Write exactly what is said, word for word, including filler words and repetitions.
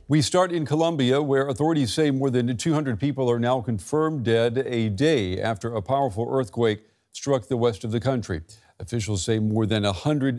We start in Colombia, where authorities say more than two hundred people are now confirmed dead a day after a powerful earthquake struck the west of the country. Officials say more than one hundred